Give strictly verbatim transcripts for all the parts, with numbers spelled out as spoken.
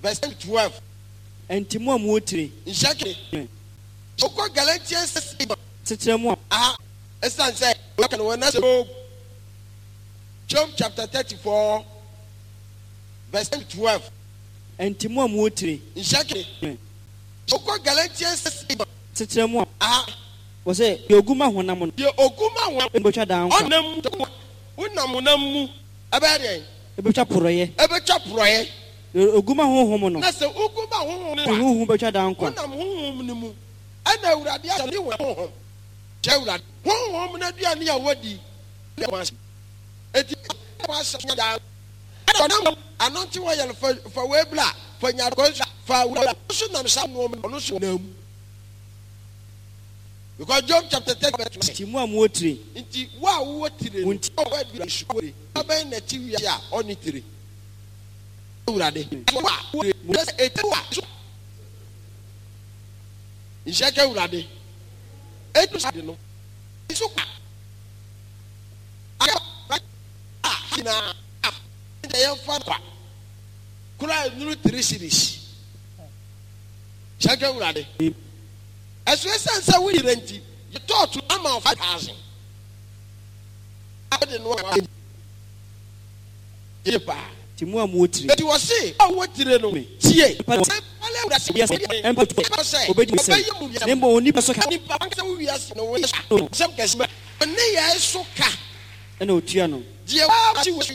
verse twelve. And Timon Wotri. In Shaki. Oko Galatians Tetremo. Ah, as I said, look at one as Job chapter thirty-four, verse twelve. And Timon Wotri. In Shaki. Oko Galatians Tetremo. Ah, was it Yoguma Honamon? Your Oguma one Butcher down. On them, Unamunamu, Abadian, a butcher proye. a butcher proye. Oguma Homono. That's the Uguma who butcher down. One am home. I know that the other went home. Gerald, one woman at the end of what the it was down. I don't know. I don't know for for Webla, for your goes for some woman on the name. Because Job chapter ten, Timon Wotri. Inti wa wotire nti o wa bi shukuri aban na ti wi ya onitire urade wa mo se eti wa inshaka urade etu sade no isu kwa ah na ah ya fa kwa kura nuru three series shaka urade as we say we rent you talk to amount of five thousand. I didn't know what Timon Wotri. But you will see, oh, what did you know? See, Nembo oni pasoka. Some case, but they are so car. And Otiano. Dear, she was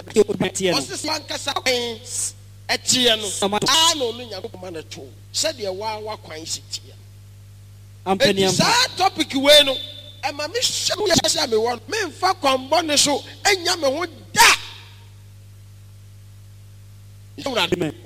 a Tiano. I know young man at all. Said the Wawa Quincy. I'm penny. That topic bueno. And my mission yes, I one men fuck on bonnet so and yammer would die.